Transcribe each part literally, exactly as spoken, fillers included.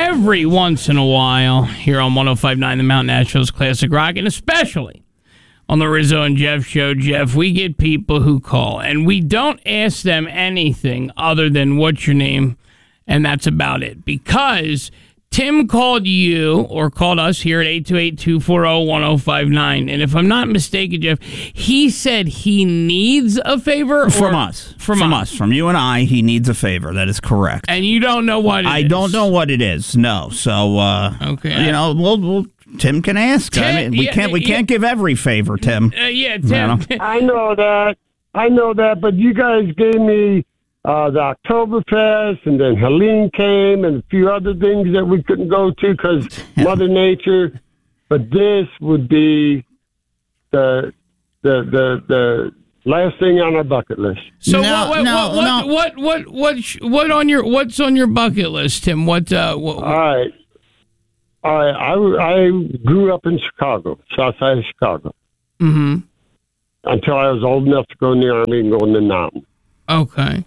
every once in a while here on one oh five point nine The Mountain Nashville's Classic Rock, and especially on the Rizzo and Jeff show, Jeff, we get people who call, and we don't ask them anything other than what's your name, and that's about it. Because Tim called you, or called us here at eight two eight, two four zero, one zero five nine, and if I'm not mistaken, Jeff, he said he needs a favor? From us. From, from us. us. From you and I, he needs a favor. That is correct. And you don't know what it I is? I don't know what it is, no. So, uh, okay. you know, we'll... we'll Tim can ask. Tim, I mean, we yeah, can't. We yeah. can't give every favor, Tim. Uh, yeah, Tim. I know that. I know that. But you guys gave me uh, the Oktoberfest, and then Helene came, and a few other things that we couldn't go to because Mother Nature. But this would be the the the the last thing on our bucket list. So No, what, what, no, what, no. what what what what sh- what on your what's on your bucket list, Tim? What uh what, All right. All right. I, I grew up in Chicago, south side of Chicago, mm-hmm. until I was old enough to go in the Army and go in the mountain. Okay.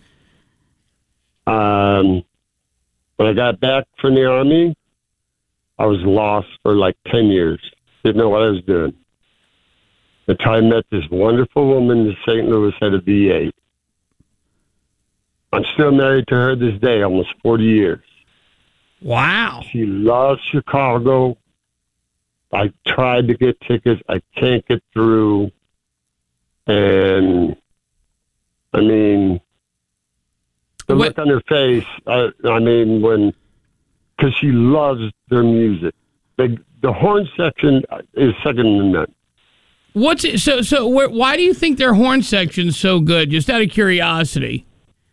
Um, when I got back from the Army, I was lost for like ten years. Didn't know what I was doing. Until I met this wonderful woman in Saint Louis at a V A. I'm still married to her this day, almost forty years. Wow. She loves Chicago. I tried to get tickets. I can't get through. And, I mean, the What- look on her face, I, I mean, when, because she loves their music. The, the horn section is second to none. What's it, so so where, why do you think their horn section's so good? Just out of curiosity.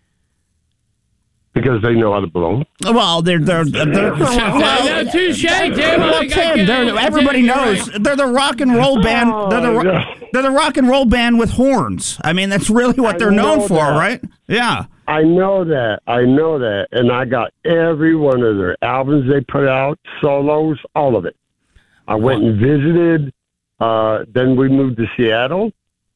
Because they know how to blow. Well, they're they're, they're No, touche, Tim. Well, I- I- Tim, I- they're- I- everybody you're knows right. they're the rock and roll band. They're the, ro- they're the rock and roll band with horns. I mean, that's really what I they're known know for, that. right? Yeah. I know that. I know that. And I got every one of their albums they put out, solos, all of it. I went and visited. Uh, then we moved to Seattle.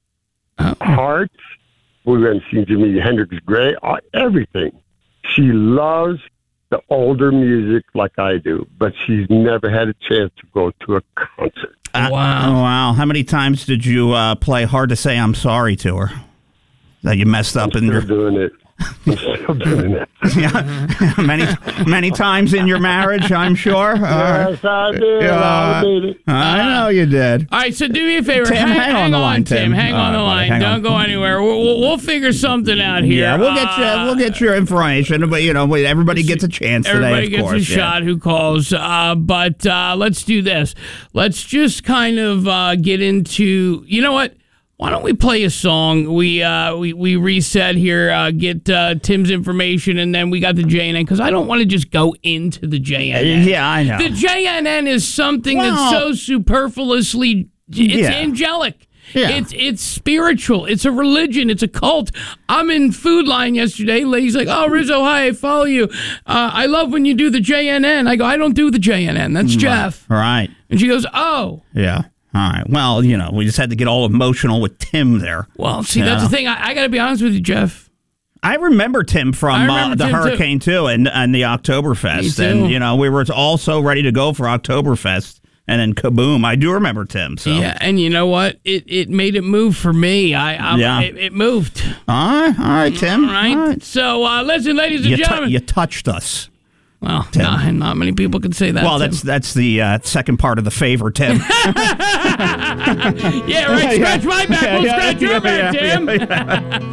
Oh. Hearts. We went and seen Jimi Hendrix Gray. uh, Everything. She loves the older music like I do, but she's never had a chance to go to a concert. Uh, Wow. oh, wow. How many times did you uh, play Hard to Say I'm Sorry to her? That you messed up in Still your... doing it. I'm still doing it. Yeah, many many times in your marriage, I'm sure. Yes, I did. Yeah. I did it. I know you did. All right, so do me a favor. Tim, hang, hang on the line, Tim. Tim. Hang All on the right, buddy, line. hang Don't on. go anywhere. We'll, we'll, we'll figure something out here. Yeah, we'll get you. Uh, We'll get your information, but you know, wait, everybody gets a chance today. Everybody of gets course, a yeah. shot who calls. Uh, but uh, let's do this. Let's just kind of uh, get into, you know what? Why don't we play a song? We uh, we, we reset here, uh, get uh, Tim's information, and then we got the J N N, because I don't want to just go into the J N N. Yeah, I know. The J N N is something Well, that's so superfluously, it's yeah. angelic. Yeah. It's it's spiritual. It's a religion. It's a cult. I'm in Food Line yesterday. Lady's like, "Oh, Rizzo, hi, I follow you. Uh, I love when you do the J N N." I go, "I don't do the J N N. That's Jeff." Right. And she goes, "Oh." Yeah. All right. Well, you know, we just had to get all emotional with Tim there. Well, see, Yeah. that's the thing. I, I got to be honest with you, Jeff. I remember Tim from I remember uh, the Tim, too. Hurricane too, and and the Oktoberfest, Me too. and you know, we were all so ready to go for Oktoberfest, and then kaboom! I do remember Tim. So Yeah, and you know what? It it made it move for me. I, I Yeah. it, it moved. all right, all right, Tim. All right. All right. So uh, listen, ladies and You, tou- gentlemen. you touched us. well, not, not many people can say that. Well, Tim. that's that's the uh, second part of the favor, Tim. yeah, right. Scratch my back. We'll scratch your back, Tim.